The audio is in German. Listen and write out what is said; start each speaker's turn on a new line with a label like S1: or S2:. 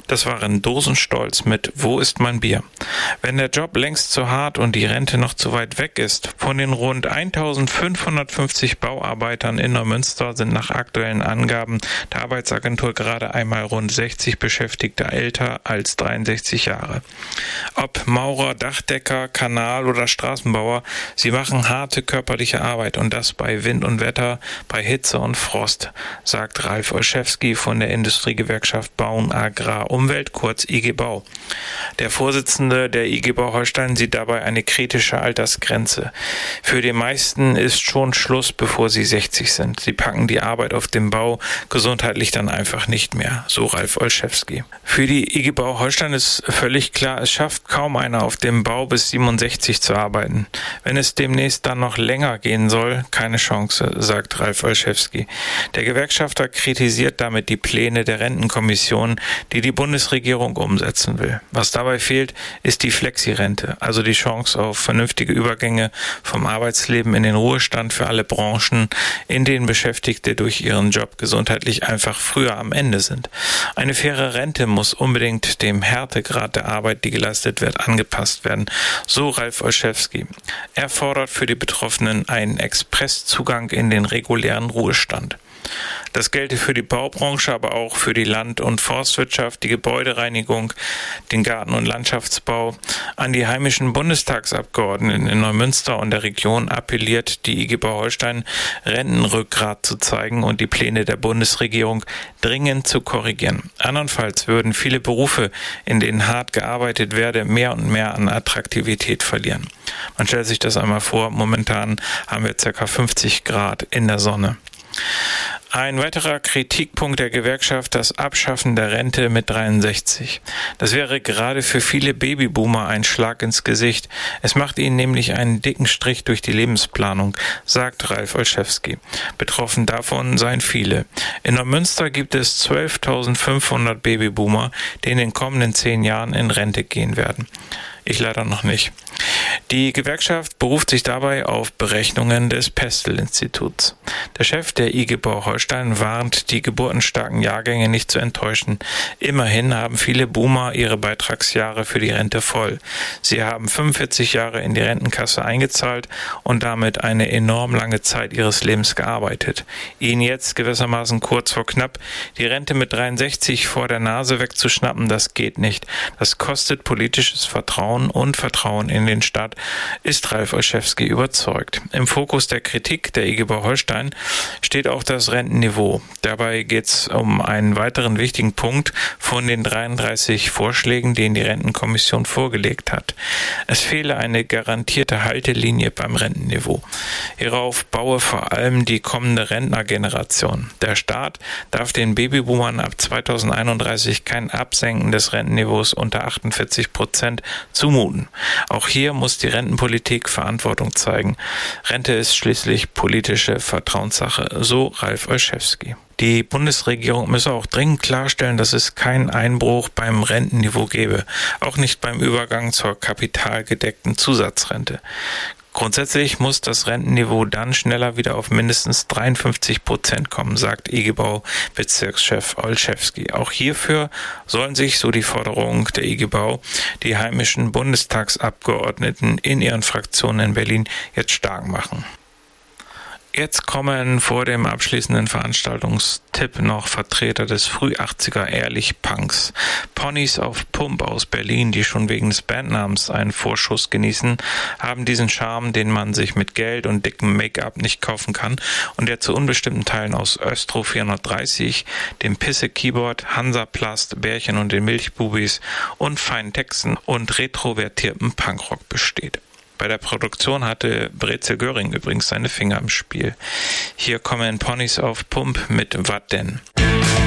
S1: Das waren Dosenstolz mit Wo ist mein Bier? Wenn der Job längst zu hart und die Rente noch zu weit weg ist, von den rund 1550 Bauarbeitern in Neumünster sind nach aktuellen Angaben der Arbeitsagentur gerade einmal rund 60 Beschäftigte älter als 63 Jahre. Ob Maurer, Dachdecker, Kanal- oder Straßenbauer, sie machen harte körperliche Arbeit und das bei Wind und Wetter, bei Hitze und Frost, sagt Ralf Olszewski von der Industriegewerkschaft Bauen Agrar Umwelt, kurz IG Bau. Der Vorsitzende der IG Bau Holstein sieht dabei eine kritische Altersgrenze. Für die meisten ist schon Schluss, bevor sie 60 sind. Sie packen die Arbeit auf dem Bau gesundheitlich dann einfach nicht mehr, so Ralf Olszewski. Für die IG Bau Holstein ist völlig klar, es schafft kaum einer auf dem Bau bis 67 zu arbeiten. Wenn es demnächst dann noch länger gehen soll, keine Chance, sagt Ralf Olszewski. Der Gewerkschafter kritisiert damit die Pläne der Rentenkommission, die die Bundesregierung umsetzen will. Was dabei fehlt, ist die Flexirente, also die Chance auf vernünftige Übergänge vom Arbeitsleben in den Ruhestand für alle Branchen, in denen Beschäftigte durch ihren Job gesundheitlich einfach früher am Ende sind. Eine faire Rente muss unbedingt dem Härtegrad der Arbeit, die geleistet wird, angepasst werden, so Ralf Olszewski. Er fordert für die Betroffenen einen Expresszugang in den regulären Ruhestand. Das gelte für die Baubranche, aber auch für die Land- und Forstwirtschaft, die Gebäudereinigung, den Garten- und Landschaftsbau. An die heimischen Bundestagsabgeordneten in Neumünster und der Region appelliert die IG Bau Holstein, Rentenrückgrat zu zeigen und die Pläne der Bundesregierung dringend zu korrigieren. Andernfalls würden viele Berufe, in denen hart gearbeitet werde, mehr und mehr an Attraktivität verlieren. Man stellt sich das einmal vor, momentan haben wir ca. 50 Grad in der Sonne. Ein weiterer Kritikpunkt der Gewerkschaft, das Abschaffen der Rente mit 63. Das wäre gerade für viele Babyboomer ein Schlag ins Gesicht. Es macht ihnen nämlich einen dicken Strich durch die Lebensplanung, sagt Ralf Olszewski. Betroffen davon seien viele. In Neumünster gibt es 12.500 Babyboomer, die in den kommenden 10 Jahren in Rente gehen werden. Ich leider noch nicht. Die Gewerkschaft beruft sich dabei auf Berechnungen des Pestel-Instituts. Der Chef der IG Bau Holstein warnt, die geburtenstarken Jahrgänge nicht zu enttäuschen. Immerhin haben viele Boomer ihre Beitragsjahre für die Rente voll. Sie haben 45 Jahre in die Rentenkasse eingezahlt und damit eine enorm lange Zeit ihres Lebens gearbeitet. Ihnen jetzt gewissermaßen kurz vor knapp die Rente mit 63 vor der Nase wegzuschnappen, das geht nicht. Das kostet politisches Vertrauen und Vertrauen in den Staat, ist Ralf Olszewski überzeugt. Im Fokus der Kritik der IG Bau Holstein steht auch das Rentenniveau. Dabei geht es um einen weiteren wichtigen Punkt von den 33 Vorschlägen, den die Rentenkommission vorgelegt hat. Es fehle eine garantierte Haltelinie beim Rentenniveau. Hierauf baue vor allem die kommende Rentnergeneration. Der Staat darf den Babyboomern ab 2031 kein Absenken des Rentenniveaus unter 48% zumuten. Auch hier muss die Rentenpolitik Verantwortung zeigen. Rente ist schließlich politische Vertrauenssache, so Ralf Olszewski. Die Bundesregierung müsse auch dringend klarstellen, dass es keinen Einbruch beim Rentenniveau gebe, auch nicht beim Übergang zur kapitalgedeckten Zusatzrente. Grundsätzlich muss das Rentenniveau dann schneller wieder auf mindestens 53% kommen, sagt IG Bau Bezirkschef Olszewski. Auch hierfür sollen sich, so die Forderung der IG Bau, die heimischen Bundestagsabgeordneten in ihren Fraktionen in Berlin jetzt stark machen. Jetzt kommen vor dem abschließenden Veranstaltungstipp noch Vertreter des Früh-80er Ehrlich-Punks. Ponys auf Pump aus Berlin, die schon wegen des Bandnamens einen Vorschuss genießen, haben diesen Charme, den man sich mit Geld und dickem Make-up nicht kaufen kann und der zu unbestimmten Teilen aus Östro 430, dem Pisse-Keyboard, Hansaplast, Bärchen und den Milchbubis und feinen Texten und retrovertiertem Punkrock besteht. Bei der Produktion hatte Brezel Göring übrigens seine Finger im Spiel. Hier kommen Ponys auf Pump mit Wat denn?